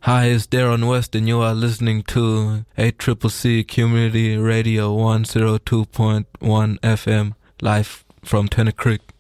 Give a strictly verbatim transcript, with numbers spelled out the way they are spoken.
Hi, it's Darren West, and you are listening to A C C C Community Radio one oh two point one F M, live from Tennant Creek.